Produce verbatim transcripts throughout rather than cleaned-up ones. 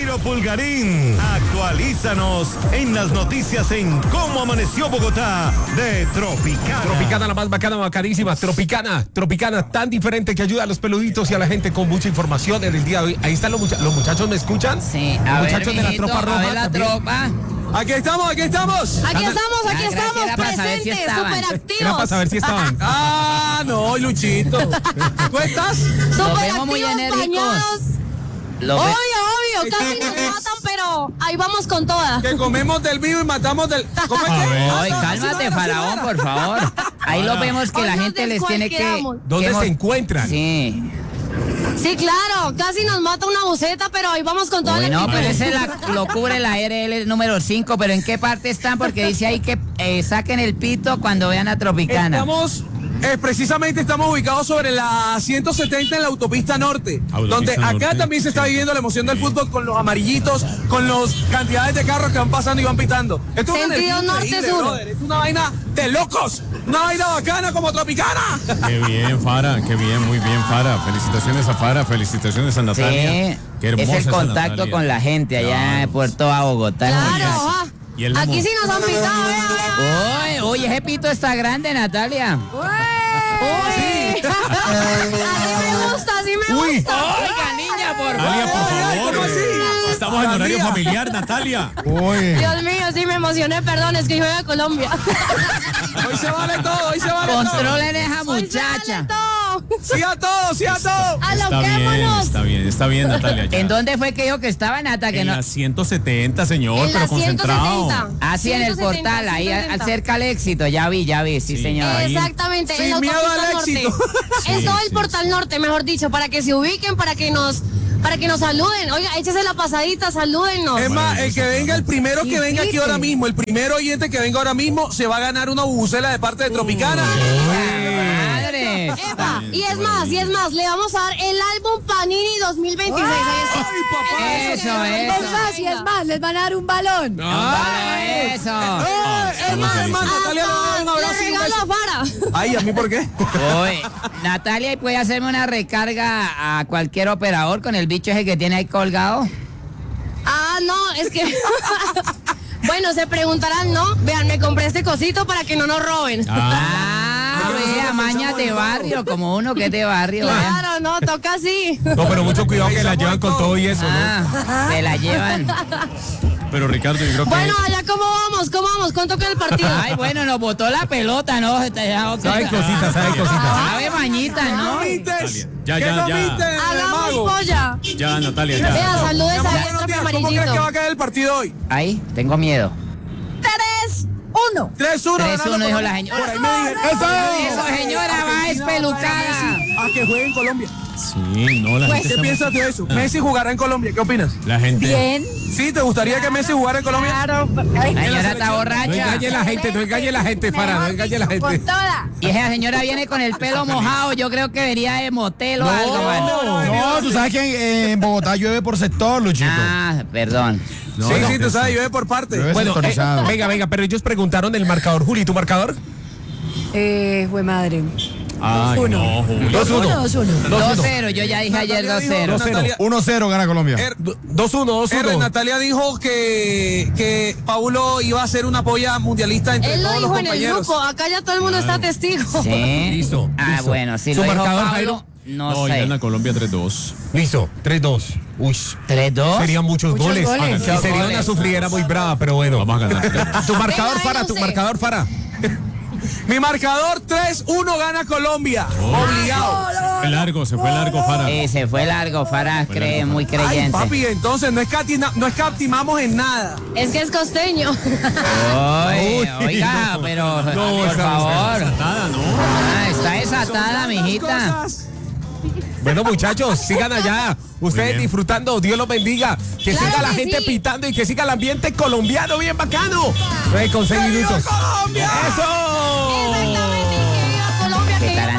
Jairo Pulgarín, actualízanos en las noticias en Cómo Amaneció Bogotá de Tropicana. Tropicana, la más bacana, bacanísima. Tropicana, Tropicana, tan diferente que ayuda a los peluditos y a la gente con mucha información en el día de hoy. Ahí están los, mucha los muchachos, ¿me escuchan? Sí, los a ver, muchachos mijito, de la tropa roja. a ver la también. tropa. Aquí estamos, aquí estamos. Aquí estamos, aquí Ah, estamos, era para saber si presentes, estaban. súper Era activos. para saber si estaban. Ah, no, Luchito. ¿Tú estás? Nos Súper vemos muy activos, enérgicos. bañados. Lo Obvio, ve- obvio, casi nos matan, pero ahí vamos con todas. Que comemos del vivo y matamos del... ¿Cómo es que? Ay, cálmate, faraón, por favor. Ahí lo vemos que Hoy la nos gente les tiene que... descualquieramos. ¿Dónde que se hemos- encuentran? Sí. Sí, claro, casi nos mata una buceta, pero ahí vamos con toda Uy, la no, actitud. pero ese la- lo cubre la R L número cinco, pero ¿en qué parte están? Porque dice ahí que eh, saquen el pito cuando vean a Tropicana. Estamos, eh, precisamente estamos ubicados sobre la ciento setenta en la autopista norte, Autopista donde acá norte, también se está viviendo la emoción del fútbol con los amarillitos, con los cantidades de carros que van pasando y van pitando. Esto es una Sentido energía norte, increíble, sur. brother. Es una vaina de locos, una vaina bacana como Tropicana. Qué bien, Fara, qué bien, muy bien, Fara. Felicitaciones a Fara, felicitaciones a Sí, Natalia. Qué hermosa es el esa contacto Natalia. con la gente allá Claro. en Puerto a Bogotá. Claro, ah. Y el Aquí emo- sí nos han pitado, vea, vea. Uy, oye, ese pito está grande, Natalia. Uy. Así me gusta, así me Uy. gusta. Oiga, niña, por Natalia, por Ay, favor. ¿cómo así? Estamos en horario Natalia. familiar, Natalia. Uy. Dios mío, sí me emocioné, perdón, es que yo voy a Colombia. Hoy se vale todo, hoy se vale todo. Controlen esa Hoy se vale muchacha. todo. Sí a todo, sí a todo. Está bien, Aloquémonos. está bien, está bien, Natalia. ya. ¿En dónde fue que dijo que estaba, Nata? Que En no... la ciento setenta, señor, En pero la concentrado. ciento setenta. Ah, sí, en el ciento setenta, portal, ahí ciento al setenta. cerca al éxito. Ya vi, ya vi, sí, Sí. señor. Ahí. Exactamente, Sin en la miedo autopista al norte. éxito. Es Sí, todo el sí, portal norte, mejor dicho, para que se ubiquen, para que nos, para que nos saluden. Oiga, échese la pasadita, salúdennos. Es más, el que venga, el primero que venga aquí ahora mismo, el primer oyente que venga ahora mismo, se va a ganar una bubucela de parte de Tropicana. ¡Madre! Epa, y es más, y es más, le vamos a dar el álbum Panini dos mil veintiséis. Ahí está. Ay, papá. Eso, Es eso. más, y es más, les van a dar un balón. Ay, eso. Ay, es más, es más, Natalia, le va a dar un Hasta abrazo le y un regalo beso. a Fara. Ay, ¿a mí por qué? Uy, Natalia, ¿y puede hacerme una recarga a cualquier operador con el bicho ese que tiene ahí colgado? Ah, no, es que... Bueno, se preguntarán, ¿no? Vean, me compré este cosito para que no nos roben. Ah, vea, mañas de barrio, como uno que es de barrio. vea. Claro, no, toca así. No, pero mucho cuidado que la llevan con todo y eso, ¿no? Ah, se la llevan. Pero Ricardo, yo creo que... Bueno, allá, ¿cómo vamos? ¿Cómo vamos? ¿Cuánto queda el partido? Ay, bueno, nos botó la pelota, ¿no? Ya, ok. Saben cositas, saben cositas. Sabe mañita, ¿no? ¿Comites? Ya, ¿Qué ya, ya. comiste, Hagamos mago? polla. Ya, Natalia, ya. Vea, saludes Mi amor, a buenos nuestro días. ¿Cómo crees que va a amarillito. quedar el partido hoy? Ahí, tengo miedo. Tres, uno. tres uno. tres uno, dijo la Por señora. ahí me dijeron. Eso, señora, va espelucada. A que juegue en Colombia. Sí, no, la gente ¿Qué está- piensas de eso? Messi jugará en Colombia. ¿Qué opinas? La gente... Bien. ¿Sí? ¿Te gustaría que Messi jugara en Colombia? Claro. La señora está No borracha. engañe la gente, no engañe la gente, Fara, no engañe la gente. Con toda. Y esa señora viene con el pelo mojado. Yo creo que vería de motel o algo, man. No, tú sabes que en, en Bogotá llueve por sector, Luchito. Ah, perdón. sí, sí, tú sabes, llueve por parte. Llueve Bueno, eh, sectorizado. venga, venga, pero ellos preguntaron el marcador. Juli, ¿tu marcador? Eh, fue madre. Ay, Uno. no, Julio. dos uno. Uno, dos, uno. dos cero, yo ya dije ayer Natalia dos dijo- cero. Natalia- uno cero gana Colombia. Er- dos uno, dos R, uno. Natalia dijo que, que Paulo iba a ser una polla mundialista entre Él lo todos los dijo en el compañeros. grupo. Acá ya todo el mundo está testigo. Sí. Listo, Ah, listo. bueno, si ¿Su lo dijo marcador, Pablo, Jairo? no, No, y sé. gana Colombia tres dos. Listo, tres dos. Uy, ¿tres dos? serían muchos, Muchos goles. goles. Y sería una goles. sufridera muy brava, pero bueno. Vamos a ganar. Tu marcador, Venga, Fara, yo tu sé. marcador, Fara. Mi marcador tres uno gana Colombia. Obligado. Fue largo, se fue largo, Fara. Eh, se fue largo, Farah, cree, muy Ay, creyente. papi, entonces no, escatina- no escatimamos en nada. Es que es costeño. Oye, Uy, oiga, no. pero No, por está- favor. Nada, ¿no? Ah, está desatada, Son mijita. cosas. Bueno, muchachos, sigan allá. Ustedes bien. disfrutando. Dios los bendiga. Que Claro siga la que gente sí. pitando y que siga el ambiente colombiano bien bacano. nueve con seis ¡Viva minutos. Colombia! ¡Eso! Exactamente. Que viva Colombia, que Que viva Tarantino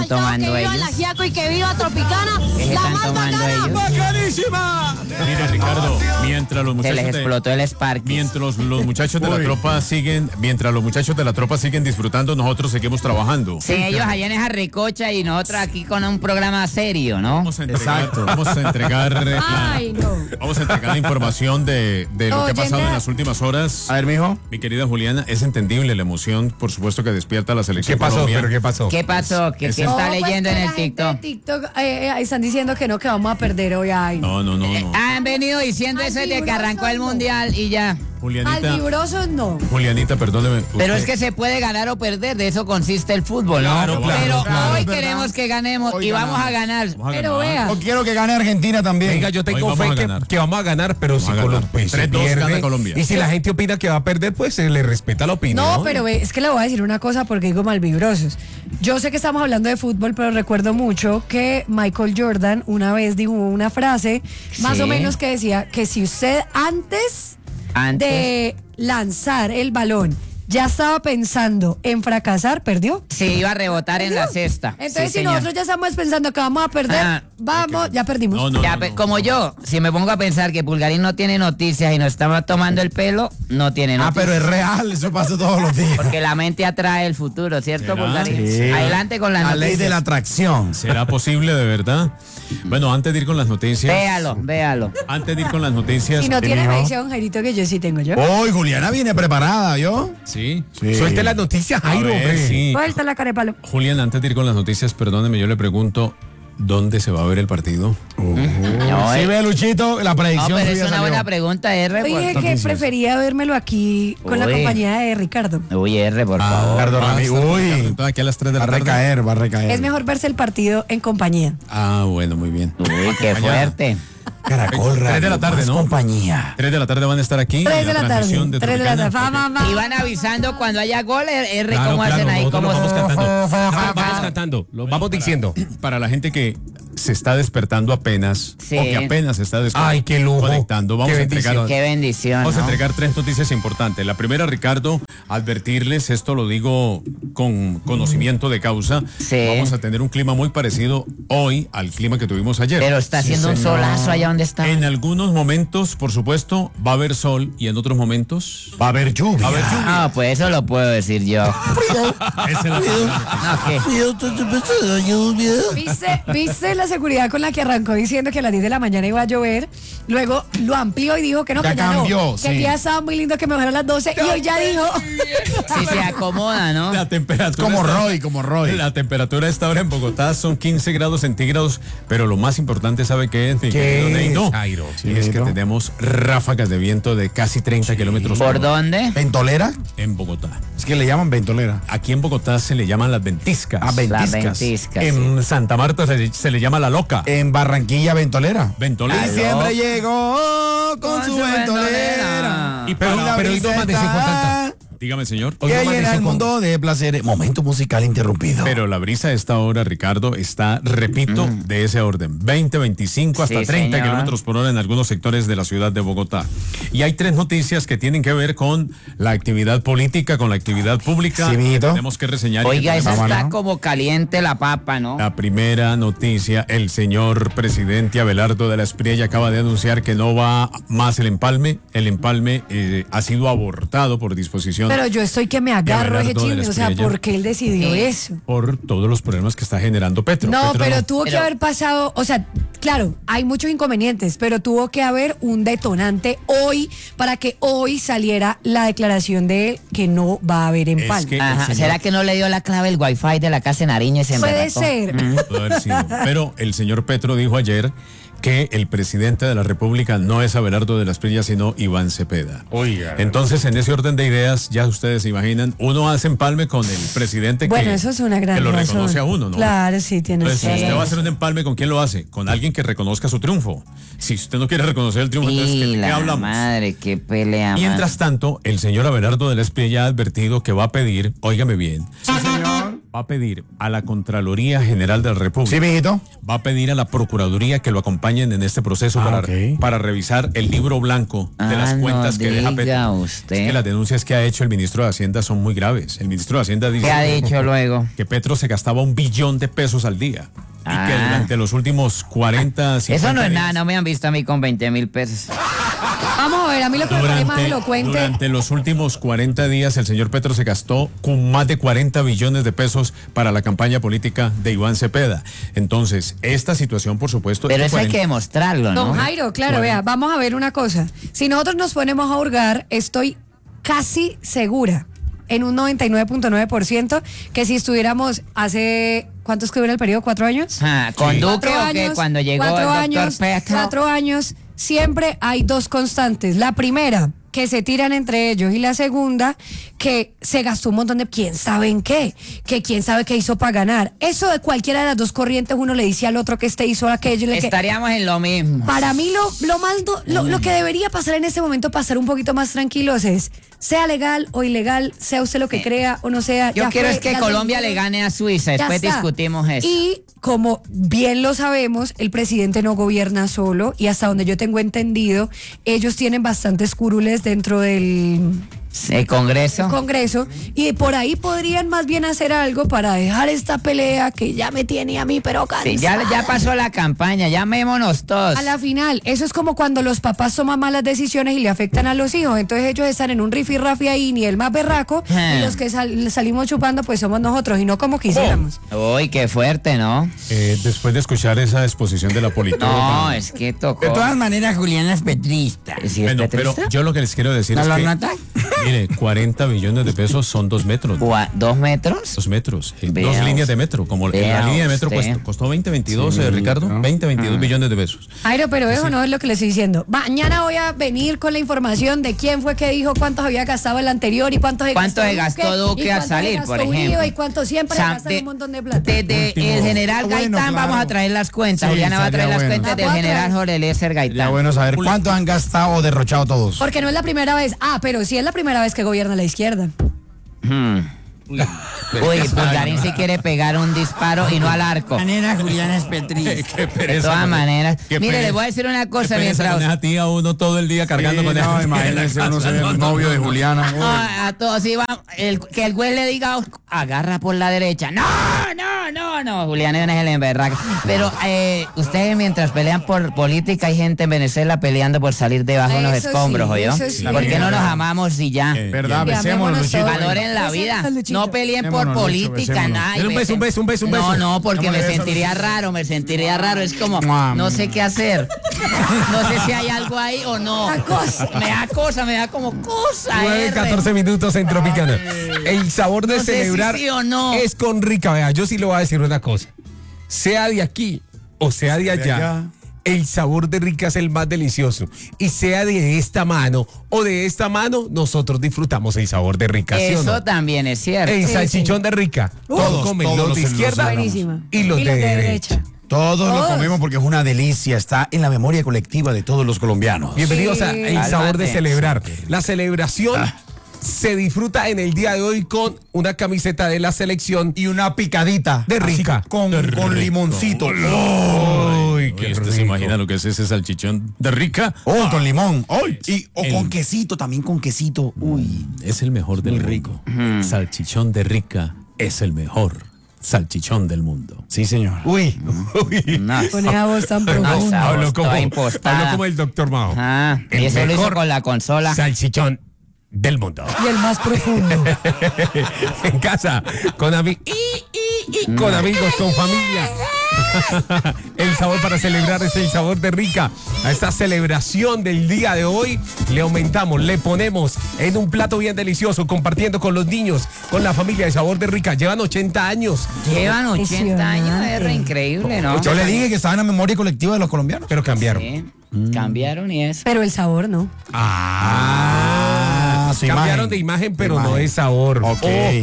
faltaba tomando que viva ellos? la Giaco y que viva Tropicana. ¿Qué se La están más tomando bacana. ellos? ¡Bacanísima! Mire, Ricardo, mientras los Se muchachos les de- explotó el Spark. Mientras los, los muchachos de la tropa siguen, mientras los muchachos de la tropa siguen disfrutando, nosotros seguimos trabajando. Sí, ellos allá en esa recocha y nosotros aquí con un programa serio, ¿no? Vamos a entregar, vamos a entregar, eh, Ay, no. vamos a entregar la información de, de lo que ha Oye, pasado na- en las últimas horas. A ver, mijo. Mi querida Juliana, es entendible la emoción, por supuesto, que despierta la selección ¿Qué pasó? Colombia. ¿Pero qué pasó? ¿Qué pasó? ¿Qué, Ese- qué está No, pues, leyendo que en la el gente de TikTok? TikTok eh, eh, están diciendo que no, que vamos a perder hoy. Ay, no. No, no, no, no. Han venido diciendo Ay, eso desde que fibroso, arrancó el no. mundial y ya. Julianita, Albibrosos no. Julianita, perdóneme. Pero usted- es que se puede ganar o perder, de eso consiste el fútbol, ¿no? Claro, claro, Pero claro, hoy es verdad. queremos que ganemos Hoy y vamos ganamos. a ganar. Vamos a Pero ganar. vea. Yo quiero que gane Argentina también. Venga, yo Hoy tengo vamos fe a que, ganar. que vamos a ganar, pero si Vamos a ganar. Colombia pues, se tres dos pierde, gana Colombia. y si la gente opina que va a perder, pues se le respeta la opinión. No, pero ve, es que le voy a decir una cosa porque digo malvibrosos. Yo sé que estamos hablando de fútbol, pero recuerdo mucho que Michael Jordan una vez dijo una frase más Sí. o menos que decía que si usted antes, Antes. de lanzar el balón ya estaba pensando en fracasar, perdió. Sí, iba a rebotar en la cesta. Entonces, Sí, si señor. nosotros ya estamos pensando que vamos a perder, Ah, vamos, ya perdimos. No, no, Ya, no, pe- no. como yo, si me pongo a pensar que Pulgarín no tiene noticias y nos estaba tomando el pelo, no tiene Ah, noticias. pero es real, eso pasa todos los días. Porque la mente atrae el futuro, ¿cierto, ¿Será? Pulgarín? Sí. Adelante con las La noticias. ley de la atracción. ¿Será posible de verdad? Bueno, antes de ir con las noticias. Véalo, véalo. Antes de ir con las noticias. Si no tiene, mijo. me dice don Jairito que yo sí tengo yo. Hoy Juliana viene preparada, ¿yo? Sí. Sí. Suelte las noticias, A Jairo, ver, hombre. sí. Vuelta la cara de palo. Julián, antes de ir con las noticias, perdóneme, yo le pregunto, ¿dónde se va a ver el partido? No, Sí, eh, ve, Luchito, la no, predicción pero es suya una salió. buena pregunta, R. Yo dije por- que prefería vérmelo aquí con la Uy. compañía de Ricardo. Uy, R, por Ah, favor. Ricardo va a Ramírez. estar Uy. Ricardo, entonces aquí a las tres de Va la a tarde. recaer, va a recaer. Es mejor verse el partido en compañía. Ah, bueno, muy bien. Uy, qué Mañana. fuerte. Caracol Tres Radio, de la tarde, más ¿no? compañía. Tres de la tarde van a estar aquí. Tres en de la tarde. transmisión de Tres de la tarde. Tropicana. Va, va, va. Y van avisando cuando haya gol, R, Claro, ¿cómo claro, hacen ahí? nosotros ¿Cómo lo vamos se- cantando. Vamos, Ah, vamos cantando, lo vamos diciendo. Para la gente que se está despertando apenas, Sí. o que apenas se está despertando, Ay, qué lujo. conectando, vamos Qué a entregar, bendición. Qué bendición, vamos a ¿no? entregar tres noticias importantes. La primera, Ricardo, advertirles, esto lo digo con conocimiento de causa, Sí. vamos a tener un clima muy parecido hoy al clima que tuvimos ayer. Pero está haciendo un solazo allá donde está. En algunos momentos, por supuesto, va a haber sol y en otros momentos Va a haber lluvia. va a haber lluvia. Ah, pues eso lo puedo decir yo. Esa es la No, ¿qué? ¿Viste, ¿Viste la seguridad con la que arrancó diciendo que a las diez de la mañana iba a llover? Luego lo amplió y dijo que no, Ya que ya cambió, no. Que el sí. día estaba muy lindo, que me bajaron a las doce y hoy ya dijo. Si se acomoda, ¿no? La temperatura Como está- Roy, como Roy. La temperatura a esta hora en Bogotá son quince grados centígrados, pero lo más importante, ¿sabe qué es? Mi ¿Qué querido es, Neino? Jairo? Y es que Neino. tenemos ráfagas de viento de casi treinta kilómetros ¿Por hora dónde? ¿Ventolera? en Bogotá. Es que le llaman ventolera. Aquí en Bogotá se le llaman las ventiscas. Ah, ven- Las Ventiscas. ventiscas. sí. En Santa Marta se, se le llama la loca. En Barranquilla, ventolera. Ventolera. Aló. Diciembre llegó con, Con su su ventolera. ventolera. Y pero, la pero hoy no brisa amaneció con tanta. está Dígame, señor. Hoy que no llena amaneció el con- mundo de placeres. Momento musical interrumpido. Pero la brisa a esta hora, Ricardo, está, repito, de ese orden. veinte, veinticinco, hasta Sí, treinta señor. kilómetros por hora en algunos sectores de la ciudad de Bogotá. Y hay tres noticias que tienen que ver con la actividad política, con la actividad pública. Sí, que mijito. tenemos que reseñar. y que Oiga, esa tenemos- está ¿no? como caliente la papa, ¿no? La primera noticia, el señor presidente Abelardo de la Espriella acaba de anunciar que no va más el empalme. El empalme eh, ha sido abortado por disposición Pero yo estoy que me agarro ese Abelardo de la chisme. O sea, Espriella. ¿por qué él decidió Sí. eso? por todos los problemas que está generando Petro. No, Petro pero tuvo que Pero- haber pasado, o sea, claro, hay muchos inconvenientes, pero tuvo que haber un detonante hoy para que hoy saliera la declaración de él que no va a haber empalme. que- Ajá. el señor- ¿Será que no le dio la clave el wifi de la casa de Nariño y se Puede emberracó? ser. Pudo haber sido. Pero el señor Petro dijo ayer que el presidente de la República no es Abelardo de la Espriella, sino Iván Cepeda. Oiga. Entonces, en ese orden de ideas, ya ustedes se imaginan, uno hace empalme con el presidente Bueno, que, eso es una gran que lo razón. reconoce a uno, ¿no? Claro, sí, tiene Entonces, si Sí. usted va a hacer un empalme, ¿con quién lo hace? Con alguien que reconozca su triunfo. Si usted no quiere reconocer el triunfo, entonces, ¿qué, Y de qué la hablamos? madre, qué pelea más. Mientras tanto, el señor Abelardo de la Espriella ha advertido que va a pedir, óigame bien, va a pedir a la Contraloría General de la República. Sí, mijito. Va a pedir a la Procuraduría que lo acompañen en este proceso Ah, para, ok. para revisar el libro blanco de Ah, las no cuentas que deja diga Petro. usted. Es que las denuncias que ha hecho el ministro de Hacienda son muy graves. El ministro de Hacienda dice ¿Qué ha dicho luego? que Petro se gastaba un billón de pesos al día. Y Ah. que durante los últimos cuarenta, cincuenta Eso no es días- nada, no me han visto a mí con veinte mil pesos. Vamos a ver, a mí lo que me parece más Durante, elocuente. durante los últimos cuarenta días, el señor Petro se gastó con más de cuarenta billones de pesos para la campaña política de Iván Cepeda. Entonces, esta situación, por supuesto... Pero es eso hay que cuarenta demostrarlo, ¿no? Don Jairo, claro, Bueno. vea, vamos a ver una cosa. Si nosotros nos ponemos a hurgar, estoy casi segura, en un noventa y nueve punto nueve por ciento, que si estuviéramos hace, ¿cuántos que dura el periodo? ¿Cuatro años? Ah, ¿con Duque o qué? Cuando llegó el cuatro doctor años, Petro. cuatro años, siempre hay dos constantes. La primera, que se tiran entre ellos, y la segunda, que se gastó un montón de quién sabe en qué, que quién sabe qué hizo para ganar. Eso de cualquiera de las dos corrientes, uno le dice al otro que este hizo aquello. Le que, Estaríamos en lo mismo. para mí lo, lo más do- lo, lo que debería pasar en ese momento, pasar un poquito más tranquilos, es sea legal o ilegal, sea usted lo que crea o no sea. Yo ya quiero fue, es que ya Colombia terminó. le gane a Suiza, Ya después está. discutimos eso. Y como bien lo sabemos, el presidente no gobierna solo, y hasta donde yo tengo entendido, ellos tienen bastantes curules dentro del El Congreso. Congreso, y por ahí podrían más bien hacer algo para dejar esta pelea que ya me tiene a mí pero cansada. Sí, ya, ya pasó la campaña, llamémonos todos. A la final, eso es como cuando los papás toman malas decisiones y le afectan a los hijos. Entonces ellos están en un rifirrafi ahí, ni el más berraco, Ah. y los que sal- salimos chupando pues somos nosotros, y no como quisiéramos. Uy, qué fuerte, ¿no? Eh, después de escuchar esa exposición de la politóloga... No, es que tocó. De todas maneras, Juliana es petrista. ¿Sí es Bueno, pero petrista? yo lo que les quiero decir ¿No es lo que... nota? Mire, cuarenta billones de pesos son dos metros. Gua- ¿Dos metros? Dos metros, eh, Vea dos usted. líneas de metro, como en la Vea línea de metro usted. costó, costó veinte, veintidós, eh, Ricardo, veinte, veintidós billones de pesos. Jairo, pero eso no es lo que le estoy diciendo. Mañana voy a venir con la información de quién fue que dijo cuántos había gastado el anterior y cuántos se ¿Cuánto gastó se gastó Duque y al cuánto salir, se gastó por ejemplo? Uribe, y cuánto siempre O sea, gastan de- un montón de plata. Desde Último. el general Bueno, Gaitán claro. vamos a traer las cuentas. Sí, Juliana va a traer sería las bueno. cuentas La del puedo general traer. Jorge Eliezer Sería Gaitán. bueno saber cuánto han gastado o derrochado todos. Porque no es la primera vez. Ah, pero sí es la primera vez que gobierna la izquierda. Hmm. Uy, Pulgarín sí quiere pegar un disparo y no al arco. manera, Juliana es petrista. Qué De pereza todas con- maneras. qué Mire, pereza- le voy a decir una qué cosa pereza mientras. con esa tía uno todo el día cargando con esa no, tía en la imagínense uno casa, ser no, el no. novio de Juliana. Ah, a todos iban, el, que el güey le diga, agarra por la derecha. No, no, no, no, Julián es el emberraca. Pero eh, ustedes mientras pelean por política, hay gente en Venezuela peleando por salir debajo de los Eso escombros, sí, ¿oyó? eso sí. ¿Por qué no nos amamos y ya? Eh, ¿Verdad? Ya, Besémonos, amémonos Luchito. todos. Valoren la Besémonos, vida. Luchito. No peleen por Besémonos, Lucho, política, besémonos. nada. Dale un beso, un beso, un beso, un beso. No, no, porque Démosle me beso, sentiría Luchito. raro, me sentiría raro. Es como, Mua. no sé qué hacer. No sé si hay algo ahí o no. Da cosa. Me da cosa, me da como cosa. nueve, R. catorce minutos en Tropicana. El sabor de No sé si celebrar sí o no. es con rica. Vea, yo sí le voy a decir una cosa. Sea de aquí o sea de allá, allá. el sabor de rica es el más delicioso. Y sea de esta mano o de esta mano, nosotros disfrutamos el sabor de rica. ¿sí o Eso no? también es cierto. El Sí, salchichón de rica. Todos Todos, comen todos los los de izquierda los Buenísima. y los de derecha. Todos lo Todos. comemos porque es una delicia. Está en la memoria colectiva de todos los colombianos. Bienvenidos a Sí. El Sabor de Cálmate. Celebrar. La celebración Ah. se disfruta en el día de hoy con una camiseta de la selección Y una picadita. de rica. Así, con, De con rico. limoncito. Uy, qué Oye, ¿usted se rico. imagina lo que es ese salchichón de rica? Oh, con limón. Ay, y, o El- con quesito, también con quesito. Uy. Es el mejor del Muy mundo. rico. Salchichón de rica es el mejor salchichón del mundo. Sí, señor. Uy, uy. No, Con esa voz tan no, profunda. esa Hablo voz como, toda impostada. hablo como el doctor Mao. Ah, El y eso lo hizo mejor con la consola. salchichón del mundo. Y el más profundo. En casa, con, ami- y, y, y, con amigos, con familia. El sabor para celebrar es el sabor de rica. A esta celebración del día de hoy le aumentamos, le ponemos en un plato bien delicioso, compartiendo con los niños, con la familia. El sabor de rica. Llevan ochenta años, Llevan ochenta años, es re increíble, ¿no? Yo le dije que estaba en la memoria colectiva de los colombianos. pero cambiaron. Sí, cambiaron y eso. Pero el sabor no. Ah, Ah, su cambiaron imagen. de imagen, pero Imagen. no de sabor. Ok. Oh,